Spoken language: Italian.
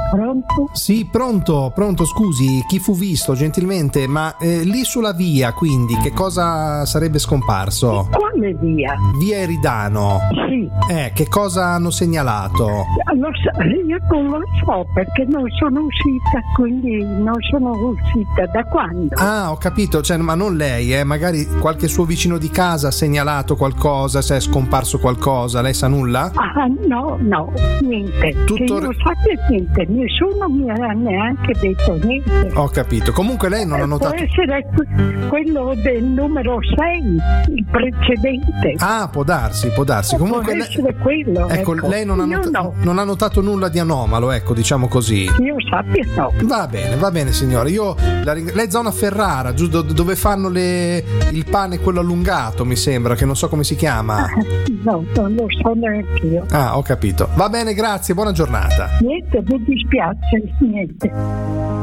Pronto? Sì, pronto, scusi, chi fu visto gentilmente, ma lì sulla via, quindi, che cosa sarebbe scomparso? Quale via? Via Eridano. Sì. Che cosa hanno segnalato? Io non lo so perché non sono uscita, quindi non sono uscita. Da quando? Ah, ho capito, cioè, ma non lei, magari qualche suo vicino di casa ha segnalato qualcosa, se è scomparso qualcosa, lei sa nulla? Ah, no, niente. Tutto che io sappia niente, nessuno mi ha neanche detto niente. Ho capito, comunque lei non ha notato... Può essere quello del numero 6, il precedente. Ah, può darsi. Comunque può essere quello. Ecco, lei non ha notato nulla di anomalo, ecco, diciamo così. Io sappia no. Va bene signore, io lei è zona Ferrara, giusto dove fanno il pane quello allungato, mi sembra, che non so come si chiama. No, non lo so neanche io. Ah, ho capito. Va bene, grazie, buona giornata. Niente, mi dispiace, niente.